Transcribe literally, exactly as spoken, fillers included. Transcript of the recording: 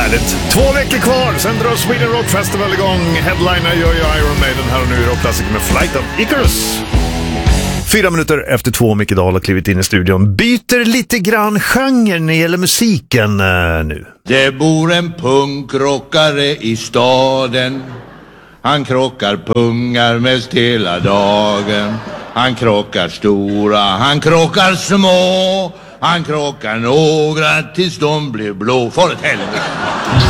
Härligt. Två veckor kvar, sen drar Sweden Rock Festival igång. Headliner gör ju Iron Maiden här och nu i rockklassiker med Flight of Icarus. Fyra minuter efter två, Micke Dahl har klivit in i studion. Byter lite grann genre när det gäller musiken uh, nu. Det bor en punkrockare i staden. Han krockar pungar mest hela dagen. Han krockar stora, han krockar små. Han krockar några tills de blir blå. För ett helvete.